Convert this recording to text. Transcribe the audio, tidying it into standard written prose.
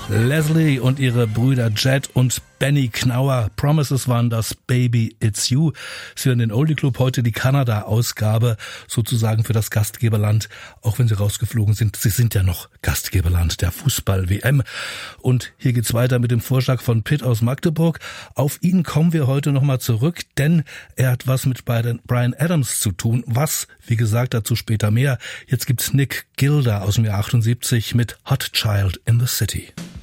Leslie und ihre Brüder Jed und Benny Knauer. Promises waren das, Baby It's You. Sie hören den Oldie Club, heute die Kanada-Ausgabe, sozusagen für das Gastgeberland, auch wenn sie rausgeflogen sind. Sie sind ja noch Gastgeberland der Fußball-WM. Und hier geht's weiter mit dem Vorschlag von Pitt aus Magdeburg. Auf ihn kommen wir heute nochmal zurück, denn er hat was mit Bryan Adams zu tun. Was, wie gesagt, dazu später mehr. Jetzt gibt's Nick Gilder aus dem Jahr 78 mit Hot Child in the City.